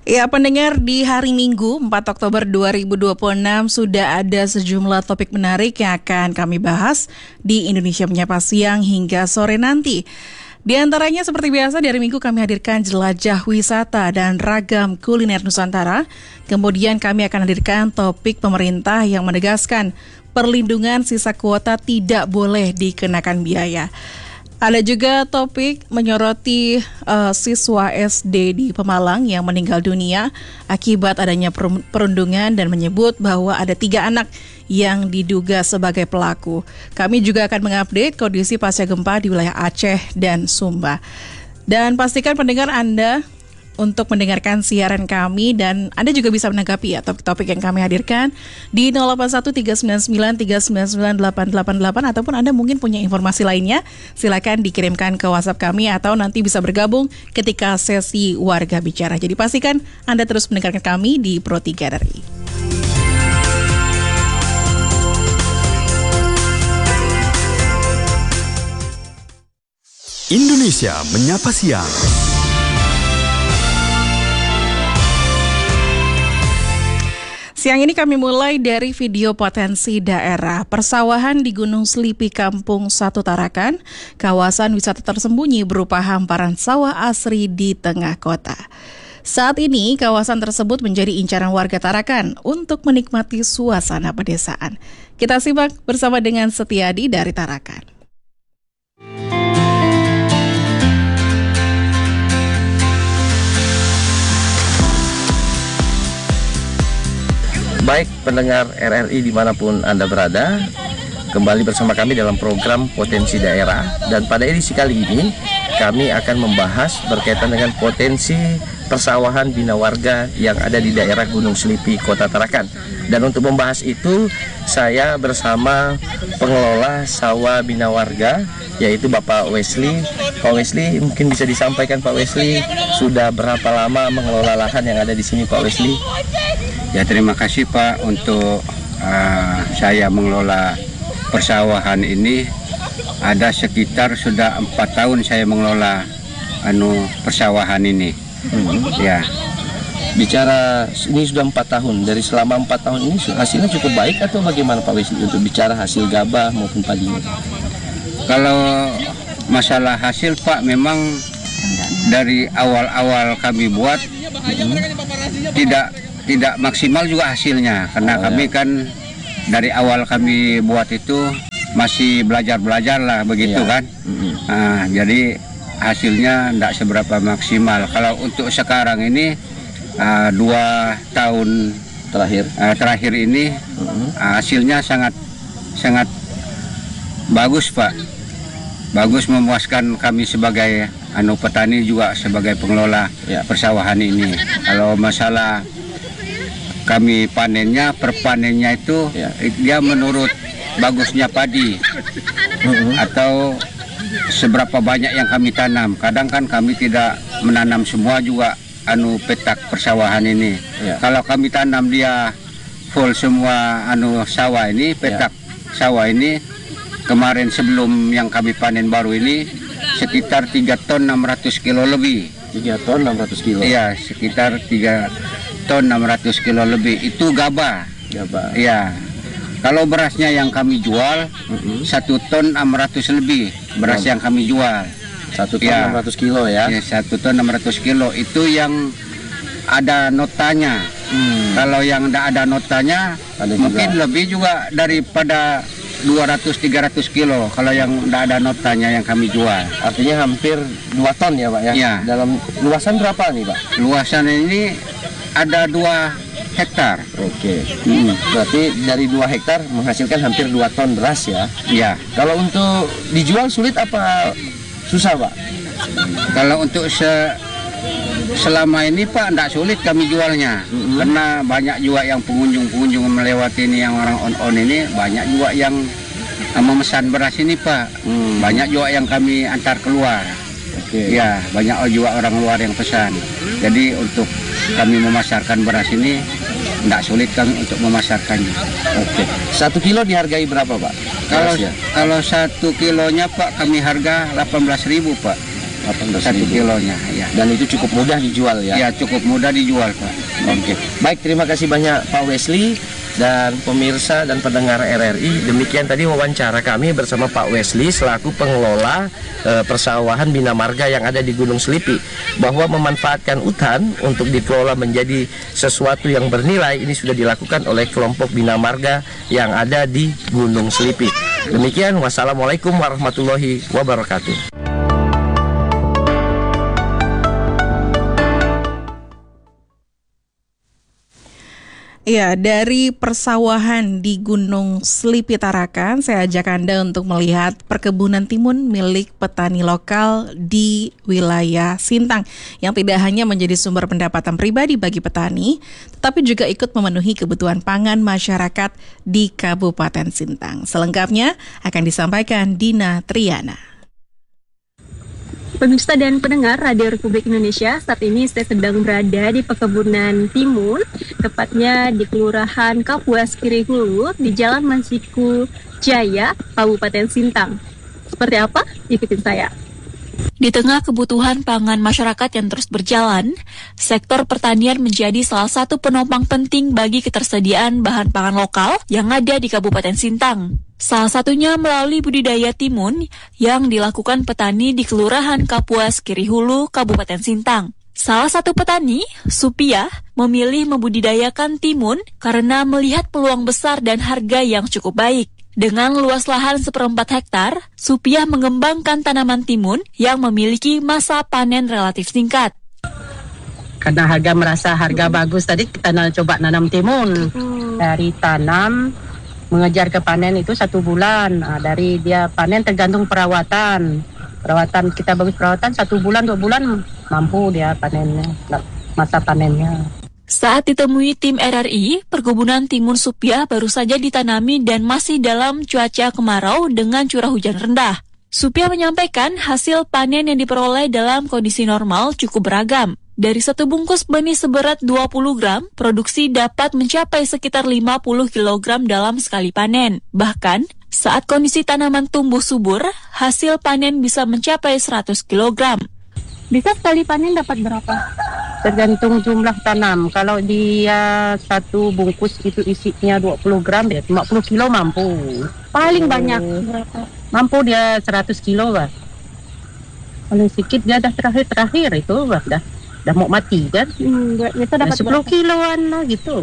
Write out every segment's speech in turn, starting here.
Ya, pendengar, di hari Minggu 4 Oktober 2026 sudah ada sejumlah topik menarik yang akan kami bahas di Indonesia Menyapa Siang hingga sore nanti. Di antaranya seperti biasa di hari Minggu kami hadirkan jelajah wisata dan ragam kuliner Nusantara. Kemudian kami akan hadirkan topik pemerintah yang menegaskan perlindungan sisa kuota tidak boleh dikenakan biaya. Ada juga topik menyoroti siswa SD di Pemalang yang meninggal dunia akibat adanya perundungan dan menyebut bahwa ada 3 anak yang diduga sebagai pelaku. Kami juga akan mengupdate kondisi pasca gempa di wilayah Aceh dan Sumba. Dan pastikan pendengar Anda untuk mendengarkan siaran kami dan Anda juga bisa menanggapi ya topik-topik yang kami hadirkan di 081399399888 ataupun Anda mungkin punya informasi lainnya, silakan dikirimkan ke WhatsApp kami atau nanti bisa bergabung ketika sesi warga bicara. Jadi pastikan Anda terus mendengarkan kami di Pro 3 RRI. Indonesia Menyapa Siang. Siang ini kami mulai dari video potensi daerah. Persawahan di Gunung Selipi Kampung 1 Tarakan, kawasan wisata tersembunyi berupa hamparan sawah asri di tengah kota. Saat ini kawasan tersebut menjadi incaran warga Tarakan untuk menikmati suasana pedesaan. Kita simak bersama dengan Setiadi dari Tarakan. Baik pendengar RRI dimanapun Anda berada, kembali bersama kami dalam program Potensi Daerah. Dan pada edisi kali ini kami akan membahas berkaitan dengan potensi persawahan bina warga yang ada di daerah Gunung Selipi, Kota Tarakan. Dan untuk membahas itu saya bersama pengelola sawah bina warga, yaitu Bapak Wesley. Pak Wesley, mungkin bisa disampaikan Pak Wesley, sudah berapa lama mengelola lahan yang ada di sini Pak Wesley? Ya, terima kasih Pak untuk saya mengelola persawahan ini. Ada sekitar sudah 4 tahun saya mengelola persawahan ini. Ya. Bicara ini sudah 4 tahun. Dari selama 4 tahun ini hasilnya cukup baik atau bagaimana Pak Wesley untuk bicara hasil gabah maupun padinya? Kalau masalah hasil Pak, memang dari awal-awal kami buat tidak maksimal juga hasilnya, karena kami kan dari awal kami buat itu masih belajar lah begitu kan. Jadi hasilnya tidak seberapa maksimal. Kalau untuk sekarang ini 2 tahun terakhir ini hasilnya sangat bagus Pak, bagus, memuaskan kami sebagai petani juga sebagai pengelola persawahan ini. Kalau masalah kami panennya, perpanennya itu dia menurut bagusnya padi atau seberapa banyak yang kami tanam. Kadang kan kami tidak menanam semua juga petak persawahan ini. Kalau kami tanam dia full semua sawah ini, petak sawah ini, kemarin sebelum yang kami panen baru ini sekitar 3 ton 600 kilo lebih. 3 ton 600 kilo? Iya, sekitar 3 ton 600 kilo lebih. Itu gabah. Iya. Kalau berasnya yang kami jual 1 ton 600 lebih beras yang kami jual. 1 ton 600 kilo ya? Ya, 1 ton 600 kilo itu yang ada notanya. Kalau yang tidak ada notanya mungkin lebih juga daripada 200-300 kilo kalau yang tidak ada notanya yang kami jual. Artinya hampir 2 ton ya Pak ya? Ya. Dalam luasan berapa nih Pak? Luasan ini ada 2 hektar. Oke. Berarti dari 2 hektar menghasilkan hampir 2 ton beras ya? Iya. Kalau untuk dijual sulit apa susah Pak? Kalau untuk selama ini Pak tidak sulit kami jualnya. Karena banyak juga yang pengunjung melewati ini, yang orang on ini banyak juga yang memesan beras ini Pak. Banyak juga yang kami antar keluar. Ya, banyak juga orang luar yang pesan. Jadi untuk kami memasarkan beras ini tidak sulit kami untuk memasarkannya. 1 kilo dihargai berapa Pak? Kalau 1 kilonya Pak kami harga 18.000 Pak. 1 kilonya. Ya. Dan itu cukup mudah dijual ya? Ya, cukup mudah dijual, Pak. Oke. Baik, terima kasih banyak Pak Wesley dan pemirsa dan pendengar RRI. Demikian tadi wawancara kami bersama Pak Wesley selaku pengelola persawahan Bina Marga yang ada di Gunung Selipi, bahwa memanfaatkan hutan untuk dikelola menjadi sesuatu yang bernilai ini sudah dilakukan oleh kelompok Bina Marga yang ada di Gunung Selipi. Demikian, wassalamualaikum warahmatullahi wabarakatuh. Ya, dari persawahan di Gunung Selipi Tarakan, saya ajak Anda untuk melihat perkebunan timun milik petani lokal di wilayah Sintang, yang tidak hanya menjadi sumber pendapatan pribadi bagi petani, tetapi juga ikut memenuhi kebutuhan pangan masyarakat di Kabupaten Sintang. Selengkapnya akan disampaikan Dina Triana. Pemirsa dan pendengar Radio Republik Indonesia, saat ini saya sedang berada di perkebunan timun, tepatnya di Kelurahan Kapuas Kirihulu di Jalan Mansiku Jaya, Kabupaten Sintang. Seperti apa? Ikutin saya. Di tengah kebutuhan pangan masyarakat yang terus berjalan, sektor pertanian menjadi salah satu penopang penting bagi ketersediaan bahan pangan lokal yang ada di Kabupaten Sintang. Salah satunya melalui budidaya timun yang dilakukan petani di Kelurahan Kapuas Kirihulu, Kabupaten Sintang. Salah satu petani, Supia, memilih membudidayakan timun karena melihat peluang besar dan harga yang cukup baik. Dengan luas lahan 1/4 hektar, Supia mengembangkan tanaman timun yang memiliki masa panen relatif singkat. Karena merasa harga bagus tadi, kita coba nanam timun. Dari tanam mengejar ke panen itu 1 bulan. Dari dia panen tergantung perawatan. Perawatan kita bagus, perawatan 1 bulan 2 bulan mampu dia panennya, masa panennya. Saat ditemui tim RRI, perkebunan timun Supia baru saja ditanami dan masih dalam cuaca kemarau dengan curah hujan rendah. Supia menyampaikan hasil panen yang diperoleh dalam kondisi normal cukup beragam. Dari 1 bungkus benih seberat 20 gram, produksi dapat mencapai sekitar 50 kg dalam sekali panen. Bahkan, saat kondisi tanaman tumbuh subur, hasil panen bisa mencapai 100 kg. Bisa sekali panen dapat berapa? Tergantung jumlah tanam. Kalau dia 1 bungkus itu isinya 20 gram, ya 50 kilo mampu. Paling banyak berapa? Mampu dia 100 kilo lah. Paling sedikit dia dah terakhir itu dah mau mati kan. Bisa dapat 10 kiloan lah gitu.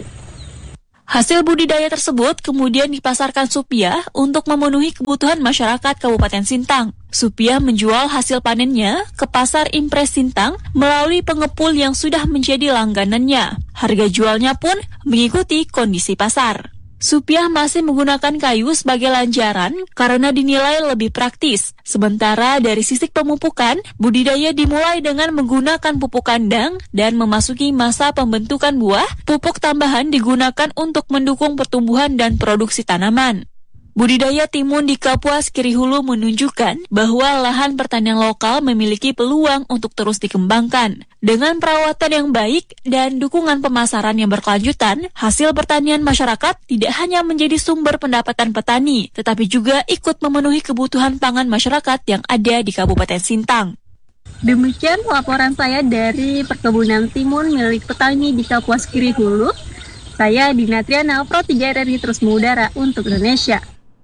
Hasil budidaya tersebut kemudian dipasarkan Supia untuk memenuhi kebutuhan masyarakat Kabupaten Sintang. Supia menjual hasil panennya ke Pasar Impres Sintang melalui pengepul yang sudah menjadi langganannya. Harga jualnya pun mengikuti kondisi pasar. Supia masih menggunakan kayu sebagai lanjaran karena dinilai lebih praktis. Sementara dari sisi pemupukan, budidaya dimulai dengan menggunakan pupuk kandang dan memasuki masa pembentukan buah, pupuk tambahan digunakan untuk mendukung pertumbuhan dan produksi tanaman. Budidaya timun di Kapuas Kirihulu menunjukkan bahwa lahan pertanian lokal memiliki peluang untuk terus dikembangkan. Dengan perawatan yang baik dan dukungan pemasaran yang berkelanjutan, hasil pertanian masyarakat tidak hanya menjadi sumber pendapatan petani, tetapi juga ikut memenuhi kebutuhan pangan masyarakat yang ada di Kabupaten Sintang. Demikian laporan saya dari perkebunan timun milik petani di Kapuas Kirihulu. Saya Dina Triana, Pro 3 RRI terus mengudara untuk Indonesia.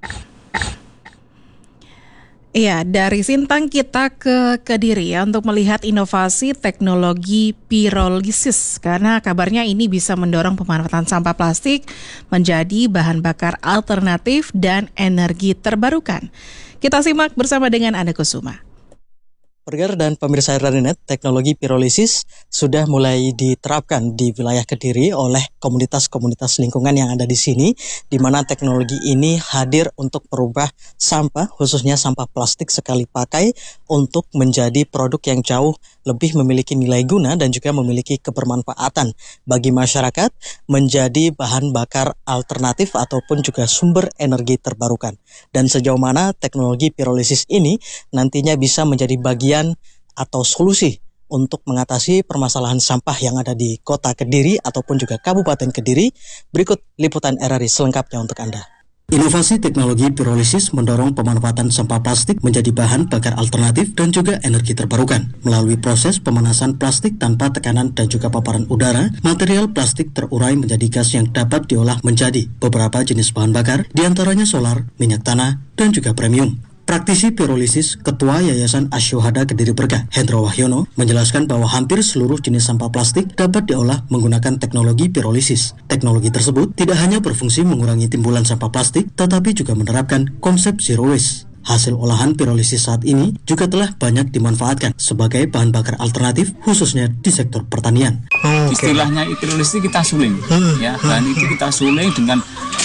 Iya, dari Sintang kita ke Kediri ya untuk melihat inovasi teknologi pirolisis, karena kabarnya ini bisa mendorong pemanfaatan sampah plastik menjadi bahan bakar alternatif dan energi terbarukan. Kita simak bersama dengan Anda Kusuma. Pendengar dan pemirsa RRI.net, teknologi pirolisis sudah mulai diterapkan di wilayah Kediri oleh komunitas-komunitas lingkungan yang ada di sini, di mana teknologi ini hadir untuk merubah sampah, khususnya sampah plastik sekali pakai, untuk menjadi produk yang jauh lebih memiliki nilai guna dan juga memiliki kebermanfaatan bagi masyarakat, menjadi bahan bakar alternatif ataupun juga sumber energi terbarukan. Dan sejauh mana teknologi pirolisis ini nantinya bisa menjadi bagian atau solusi untuk mengatasi permasalahan sampah yang ada di Kota Kediri ataupun juga Kabupaten Kediri. Berikut liputan RRI selengkapnya untuk Anda. Inovasi teknologi pirolisis mendorong pemanfaatan sampah plastik menjadi bahan bakar alternatif dan juga energi terbarukan. Melalui proses pemanasan plastik tanpa tekanan dan juga paparan udara, material plastik terurai menjadi gas yang dapat diolah menjadi beberapa jenis bahan bakar, diantaranya solar, minyak tanah, dan juga premium. Praktisi pirolisis Ketua Yayasan Asyohada Kediri Berkah, Hendro Wahyono, menjelaskan bahwa hampir seluruh jenis sampah plastik dapat diolah menggunakan teknologi pirolisis. Teknologi tersebut tidak hanya berfungsi mengurangi timbulan sampah plastik, tetapi juga menerapkan konsep zero waste. Hasil olahan pirolisis saat ini juga telah banyak dimanfaatkan sebagai bahan bakar alternatif, khususnya di sektor pertanian. Istilahnya pirolisis kita suling, ya, bahan itu kita suling dengan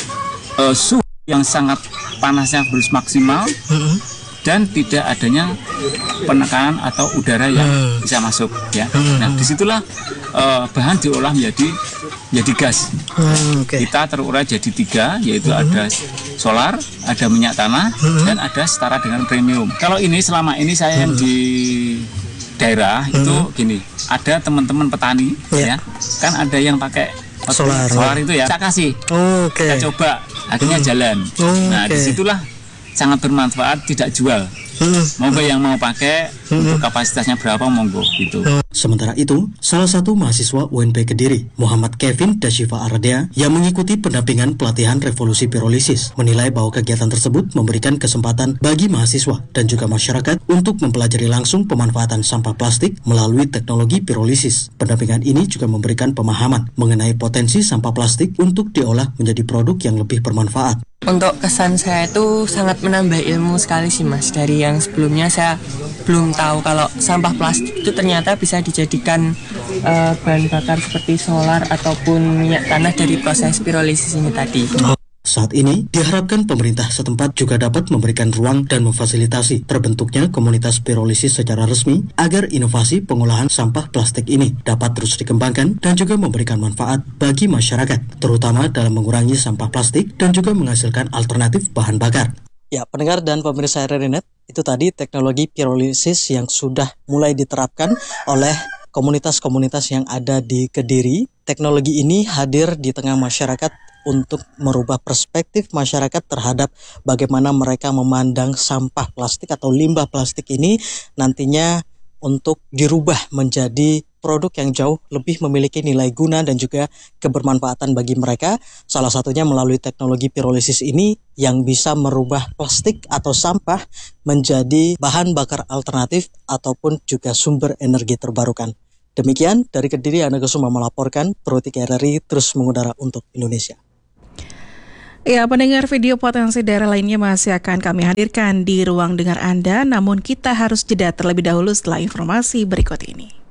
suhu yang sangat panasnya harus maksimal dan tidak adanya penekanan atau udara yang bisa masuk, ya. Nah, disitulah bahan diolah menjadi gas. Kita terurai jadi 3, yaitu ada solar, ada minyak tanah, dan ada setara dengan premium. Kalau ini selama ini saya yang di daerah itu gini, ada teman-teman petani, ya, kan ada yang pakai solar itu ya, saya kasih, kita coba, akhirnya jalan. Nah, disitulah sangat bermanfaat, tidak jual. Monggo yang mau pakai, untuk kapasitasnya berapa monggo gitu. Sementara itu, salah satu mahasiswa UNP Kediri, Muhammad Kevin Dashifa Aradea, yang mengikuti pendampingan pelatihan revolusi pirolisis, menilai bahwa kegiatan tersebut memberikan kesempatan bagi mahasiswa dan juga masyarakat untuk mempelajari langsung pemanfaatan sampah plastik melalui teknologi pirolisis. Pendampingan ini juga memberikan pemahaman mengenai potensi sampah plastik untuk diolah menjadi produk yang lebih bermanfaat. Untuk kesan saya itu sangat menambah ilmu sekali sih Mas. Dari yang sebelumnya saya belum tahu kalau sampah plastik itu ternyata bisa dijadikan bahan bakar seperti solar ataupun minyak tanah dari proses pirolisis ini tadi. Saat ini, diharapkan pemerintah setempat juga dapat memberikan ruang dan memfasilitasi terbentuknya komunitas pirolisis secara resmi agar inovasi pengolahan sampah plastik ini dapat terus dikembangkan dan juga memberikan manfaat bagi masyarakat, terutama dalam mengurangi sampah plastik dan juga menghasilkan alternatif bahan bakar. Ya, pendengar dan pemirsa RRI.net, itu tadi teknologi pirolisis yang sudah mulai diterapkan oleh komunitas-komunitas yang ada di Kediri. Teknologi ini hadir di tengah masyarakat untuk merubah perspektif masyarakat terhadap bagaimana mereka memandang sampah plastik atau limbah plastik ini nantinya untuk dirubah menjadi produk yang jauh lebih memiliki nilai guna dan juga kebermanfaatan bagi mereka. Salah satunya melalui teknologi pirolisis ini yang bisa merubah plastik atau sampah menjadi bahan bakar alternatif ataupun juga sumber energi terbarukan. Demikian dari Kediri, Ana Kusuma melaporkan. Protik RRI terus mengudara untuk Indonesia. Ya, pendengar, video potensi daerah lainnya masih akan kami hadirkan di ruang dengar Anda, namun kita harus jeda terlebih dahulu setelah informasi berikut ini.